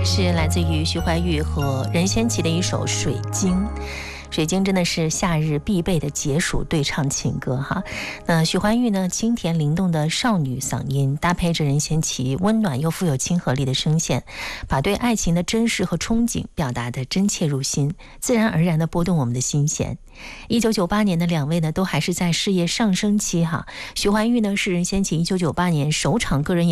是来自于徐怀钰和任贤齐的一首《水晶》。水晶真的是夏日必备的解暑对唱情歌哈。那徐怀钰呢，清甜灵动的少女嗓音，搭配着任贤齐温暖又富有亲和力的声线，把对爱情的真实和憧憬表达得真切入心，自然而然地拨动我们的心弦。1998年的两位呢，都还是在事业上升期哈。徐怀钰呢，是任贤齐1998年首场个人